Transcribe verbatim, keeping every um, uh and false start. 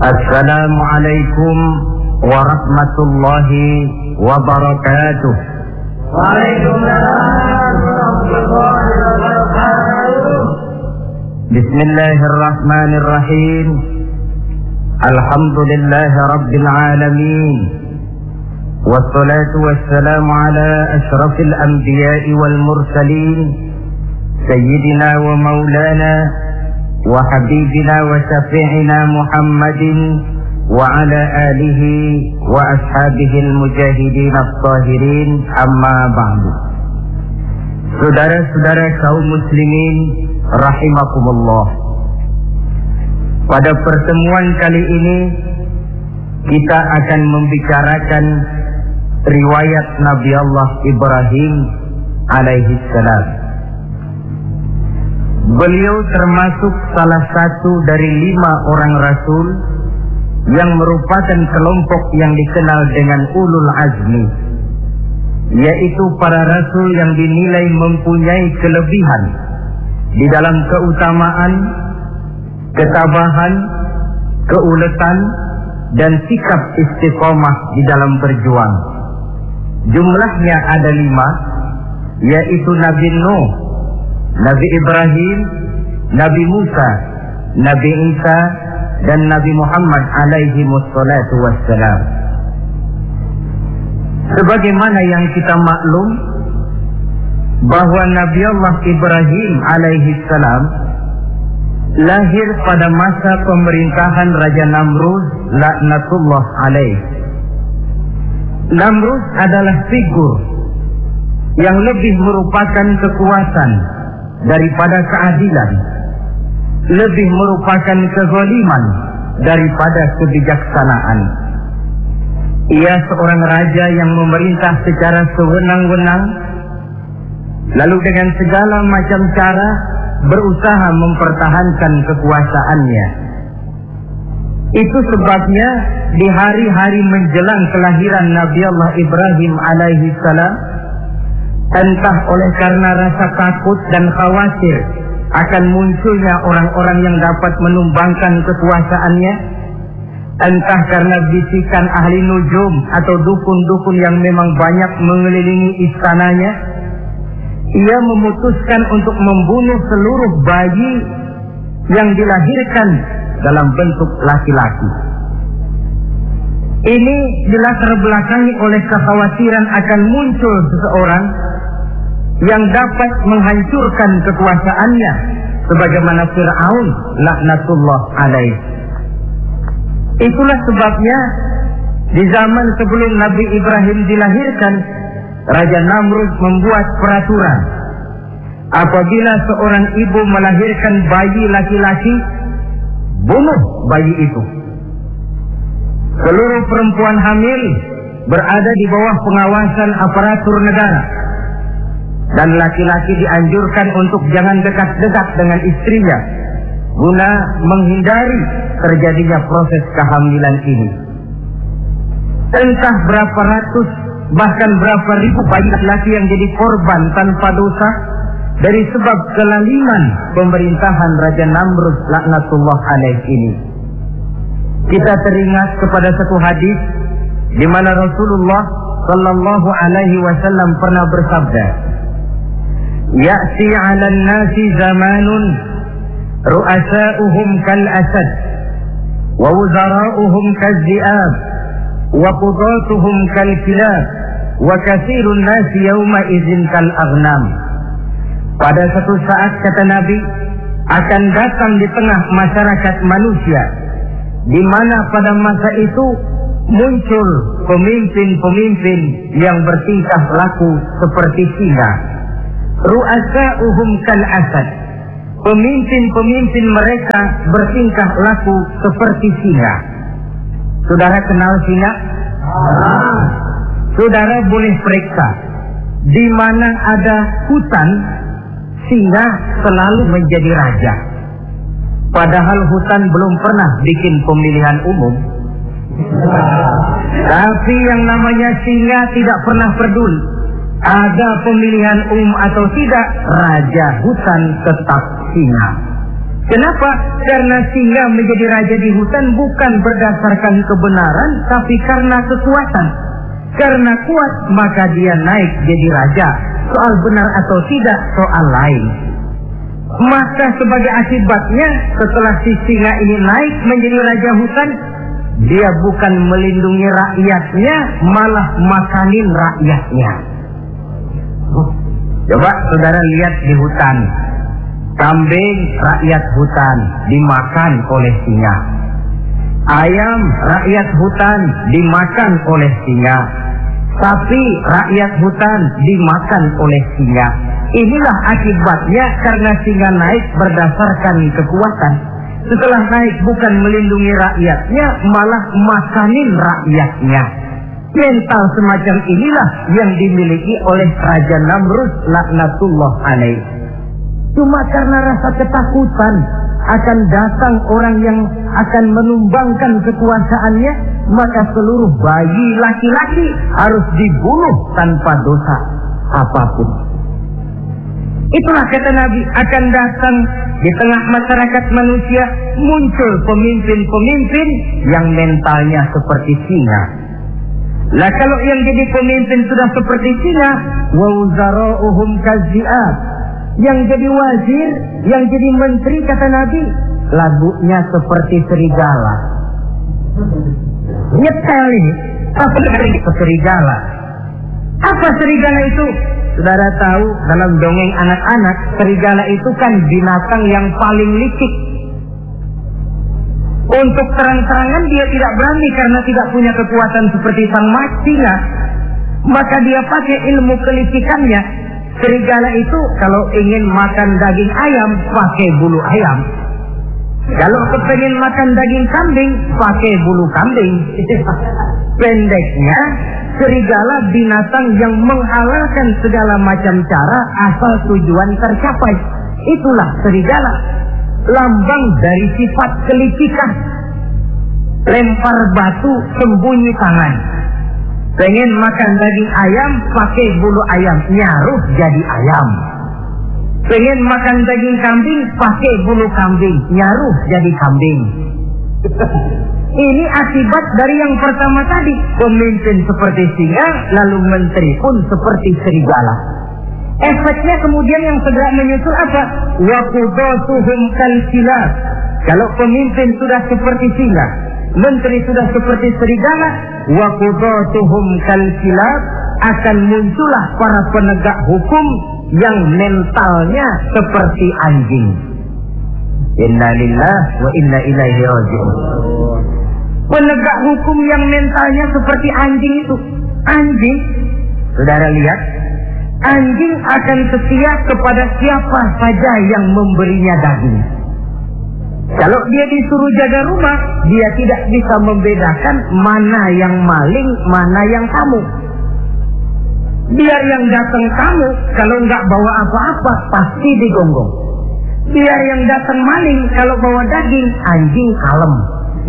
Assalamualaikum warahmatullahi wabarakatuh. Waalaikumsalam warahmatullahi wabarakatuh. Bismillahirrahmanirrahim. Alhamdulillahi rabbil alamin. Wassalatu wassalamu ala ashrafil anbiya'i wal mursalin, sayyidina wa maulana wa habibina wa syafi'ina Muhammadin wa ala alihi wa ashabihi al-mujahidin at-tahirin, amma ba'du. Saudara-saudara kaum muslimin rahimakumullah, pada pertemuan kali ini kita akan membicarakan riwayat Nabi Allah Ibrahim alaihi salam. Beliau termasuk salah satu dari lima orang rasul yang merupakan kelompok yang dikenal dengan ulul azmi, yaitu para rasul yang dinilai mempunyai kelebihan di dalam keutamaan, ketabahan, keuletan, dan sikap istiqomah di dalam berjuang. Jumlahnya ada lima, yaitu Nabi Nuh, Nabi Ibrahim, Nabi Musa, Nabi Isa, dan Nabi Muhammad alaihi wassalatu wassalam. Sebagaimana yang kita maklum bahwa Nabi Allah Ibrahim alaihi salam lahir pada masa pemerintahan Raja Namrud laknatullah alaih. Namrud adalah figur yang lebih merupakan kekuasaan daripada keadilan, lebih merupakan kezaliman daripada kebijaksanaan. Ia seorang raja yang memerintah secara sewenang-wenang, lalu dengan segala macam cara berusaha mempertahankan kekuasaannya. Itu sebabnya di hari-hari menjelang kelahiran Nabi Allah Ibrahim alaihi salam, entah oleh karena rasa takut dan khawatir akan munculnya orang-orang yang dapat menumbangkan kekuasaannya, entah karena bisikan ahli nujum atau dukun-dukun yang memang banyak mengelilingi istananya, ia memutuskan untuk membunuh seluruh bayi yang dilahirkan dalam bentuk laki-laki. Ini dilatar belakangi oleh kekhawatiran akan muncul seseorang yang dapat menghancurkan kekuasaannya, sebagaimana Fir'aun laknatullah alaih. Itulah sebabnya di zaman sebelum Nabi Ibrahim dilahirkan, Raja Namrud membuat peraturan. Apabila seorang ibu melahirkan bayi laki-laki, bunuh bayi itu. Seluruh perempuan hamil berada di bawah pengawasan aparatur negara, dan laki-laki dianjurkan untuk jangan dekat-dekat dengan istrinya guna menghindari terjadinya proses kehamilan ini. Entah berapa ratus bahkan berapa ribu bayi laki-laki yang jadi korban tanpa dosa dari sebab kelaliman pemerintahan Raja Namrud laknatullah alaih ini. Kita teringat kepada satu hadis di mana Rasulullah sallallahu alaihi wasallam pernah bersabda, "Ya'ti 'alan nasi zamanun ru'asa'uhum kal asad wa wuzara'uhum kal zi'ab wa qudatuhum kal kilab wa katsirun nasi yawma idzin kal aghnam." Pada satu saat, kata Nabi, akan datang di tengah masyarakat manusia, di mana pada masa itu muncul pemimpin-pemimpin yang bertingkah laku seperti singa. Ru'asa'uhum kal asad. Pemimpin-pemimpin mereka bertingkah laku seperti singa. Saudara kenal singa? Ah. Saudara boleh periksa, di mana ada hutan, singa selalu menjadi raja. Padahal hutan belum pernah bikin pemilihan umum. Tapi yang namanya singa tidak pernah peduli ada pemilihan umum atau tidak, raja hutan tetap singa. Kenapa? Karena singa menjadi raja di hutan bukan berdasarkan kebenaran, tapi karena kekuatan. Karena kuat, maka dia naik jadi raja. Soal benar atau tidak, soal lain. Maka sebagai akibatnya, setelah si singa ini naik menjadi raja hutan, dia bukan melindungi rakyatnya, malah makanin rakyatnya. Coba saudara lihat di hutan. Kambing rakyat hutan dimakan oleh singa. Ayam rakyat hutan dimakan oleh singa. Sapi rakyat hutan dimakan oleh singa. Inilah akibatnya karena singa naik berdasarkan kekuatan. Setelah naik bukan melindungi rakyatnya, malah makanin rakyatnya. Mental semacam inilah yang dimiliki oleh Raja Namrud laknatullah alaih. Cuma karena rasa ketakutan akan datang orang yang akan menumbangkan kekuasaannya, maka seluruh bayi laki-laki harus dibunuh tanpa dosa apapun. Itulah kata Nabi, akan datang di tengah masyarakat manusia muncul pemimpin-pemimpin yang mentalnya seperti singa. Lah kalau yang jadi pemimpin sudah seperti singa, wa wuzara'uhum kazzi'ab. Yang jadi wazir, yang jadi menteri kata Nabi, lagunya seperti serigala. Nyetel ini, apa dari serigala? Apa serigala itu? Saudara tahu dalam dongeng anak-anak, serigala itu kan binatang yang paling licik. Untuk terang-terangan dia tidak berani karena tidak punya kekuatan seperti sang singa. Maka dia pakai ilmu kelicikannya. Serigala itu kalau ingin makan daging ayam, pakai bulu ayam. Kalau kepengen makan daging kambing, pakai bulu kambing. Pendeknya, serigala binatang yang menghalalkan segala macam cara asal tujuan tercapai. Itulah serigala. Lambang dari sifat kelicikan. Lempar batu, sembunyi tangan. Pengen makan daging ayam, pakai bulu ayam, nyaruh jadi ayam. Pengen makan daging kambing, pakai bulu kambing, nyaruh jadi kambing. Ini akibat dari yang pertama tadi. Pemimpin seperti singa, lalu menteri pun seperti serigala. Efeknya kemudian yang segera menyusul apa? Wa qudatuhum kalkilab. Kalau pemimpin sudah seperti singa, menteri sudah seperti serigala, wa qudatuhum kalkilab, akan muncullah para penegak hukum yang mentalnya seperti anjing. Inna lillahi wa inna ilaihi raji'un. Penegak hukum yang mentalnya seperti anjing itu, anjing, saudara lihat, anjing akan setia kepada siapa saja yang memberinya daging. Kalau dia disuruh jaga rumah, dia tidak bisa membedakan mana yang maling, mana yang tamu. Biar yang datang tamu, kalau nggak bawa apa-apa, pasti digonggong. Biar yang datang maling, kalau bawa daging, anjing kalem.